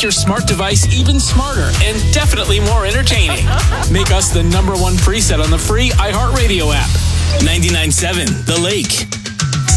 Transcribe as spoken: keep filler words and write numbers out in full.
your smart device even smarter and definitely more entertaining. Make us the number one preset on the free iHeartRadio app. ninety-nine point seven The Lake.